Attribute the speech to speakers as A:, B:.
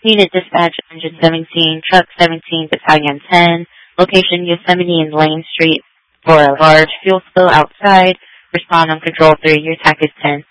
A: Unit Dispatch Engine 17, Truck 17, Battalion 10, location Yosemite and Lane Street for a large fuel spill outside. Respond on Control 3, your TAC is 10.